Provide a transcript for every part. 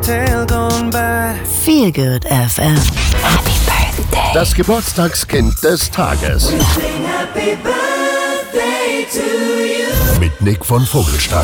Feel Good FM. Happy Birthday. Das Geburtstagskind des Tages. Happy birthday to you. Mit Nick von Vogelstein.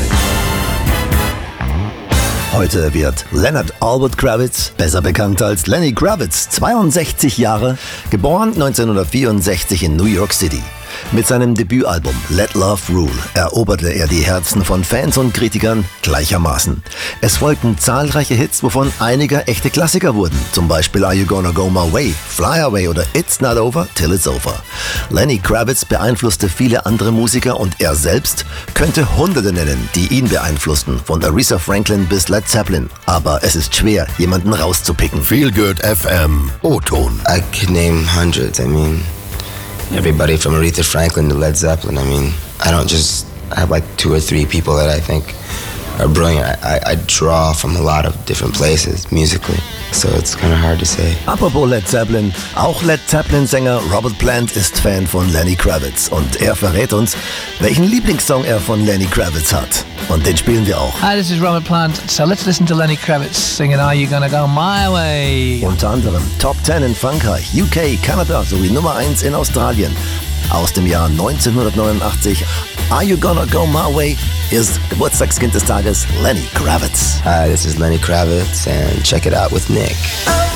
Heute wird Leonard Albert Kravitz, besser bekannt als Lenny Kravitz, 62 Jahre, geboren 1964 in New York City. Mit seinem Debütalbum Let Love Rule eroberte er die Herzen von Fans und Kritikern gleichermaßen. Es folgten zahlreiche Hits, wovon einige echte Klassiker wurden. Zum Beispiel Are You Gonna Go My Way, Fly Away oder It's Not Over Till It's Over. Lenny Kravitz beeinflusste viele andere Musiker und er selbst könnte Hunderte nennen, die ihn beeinflussten, von Aretha Franklin bis Led Zeppelin. Aber es ist schwer, jemanden rauszupicken. Feel Good FM O-Ton. I could name hundreds. Everybody from Aretha Franklin to Led Zeppelin. I have like 2 or 3 people that I think are brilliant. I draw from a lot of different places musically, so it's kind of hard to say. Apropos Led Zeppelin, auch Led Zeppelin-Sänger Robert Plant ist Fan von Lenny Kravitz und er verrät uns, welchen Lieblingssong er von Lenny Kravitz hat. Und den spielen wir auch. Hi, this is Robert Plant. So let's listen to Lenny Kravitz singing Are You Gonna Go My Way? Unter anderem Top 10 in Frankreich, UK, Kanada sowie Nummer 1 in Australien. Aus dem Jahr 1989, Are You Gonna Go My Way ist Geburtstagskind des Tages Lenny Kravitz. Hi, this is Lenny Kravitz and check it out with Nick.